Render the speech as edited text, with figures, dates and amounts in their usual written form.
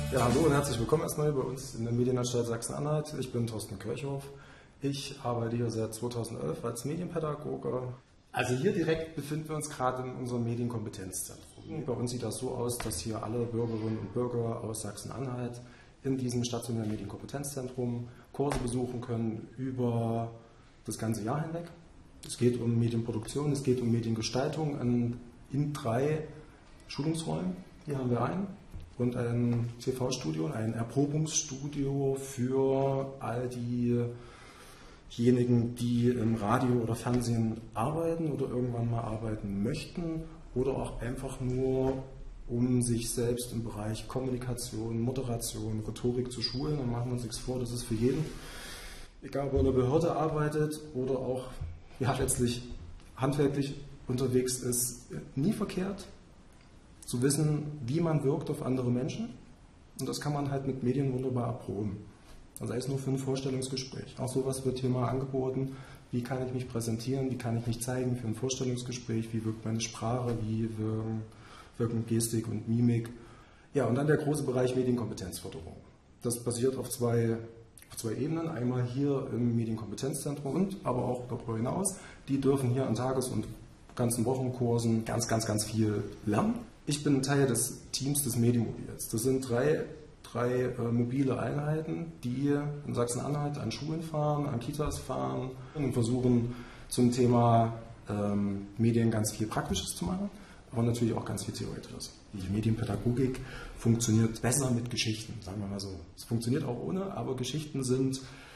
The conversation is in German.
Ja, hallo und herzlich willkommen erstmal bei uns in der Medienanstalt Sachsen-Anhalt. Ich bin Thorsten Kirchhoff. Ich arbeite hier seit 2011 als Medienpädagoge. Also hier direkt befinden wir uns gerade in unserem Medienkompetenzzentrum. Bei uns sieht das so aus, dass hier alle Bürgerinnen und Bürger aus Sachsen-Anhalt in diesem stationären Medienkompetenzzentrum Kurse besuchen können über das ganze Jahr hinweg. Es geht um Medienproduktion, es geht um Mediengestaltung in 3 Schulungsräumen. Hier haben wir einen. Und ein TV-Studio, ein Erprobungsstudio für all diejenigen, die im Radio oder Fernsehen arbeiten oder irgendwann mal arbeiten möchten oder auch einfach nur, um sich selbst im Bereich Kommunikation, Moderation, Rhetorik zu schulen. Dann machen wir uns nichts vor, das ist für jeden, egal ob er in der Behörde arbeitet oder auch letztlich handwerklich unterwegs ist, nie verkehrt zu wissen, wie man wirkt auf andere Menschen. Und das kann man halt mit Medien wunderbar erproben. Also sei es nur für ein Vorstellungsgespräch. Auch sowas wird hier mal angeboten. Wie kann ich mich präsentieren? Wie kann ich mich zeigen für ein Vorstellungsgespräch? Wie wirkt meine Sprache? Wie wirken Gestik und Mimik? Ja, und dann der große Bereich Medienkompetenzförderung. Das basiert auf zwei Ebenen. Einmal hier im Medienkompetenzzentrum und aber auch darüber hinaus. Die dürfen hier an Tages- und ganzen Wochenkursen ganz viel lernen. Ich bin Teil des Teams des Medienmobils. Das sind drei mobile Einheiten, die in Sachsen-Anhalt an Schulen fahren, an Kitas fahren und versuchen zum Thema Medien ganz viel Praktisches zu machen, aber natürlich auch ganz viel Theoretisches. Die Medienpädagogik funktioniert besser mit Geschichten, sagen wir mal so. Es funktioniert auch ohne, aber Geschichten sind